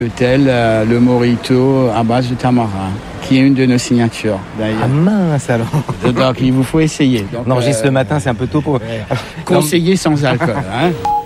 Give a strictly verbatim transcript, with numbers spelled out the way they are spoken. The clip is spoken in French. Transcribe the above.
Tel euh, le mojito à base de tamarin, qui est une de nos signatures d'ailleurs. Ah mince alors. Donc il vous faut essayer. Donc, Non, euh, juste le matin, c'est un peu tôt pour... Conseiller sans alcool. Hein.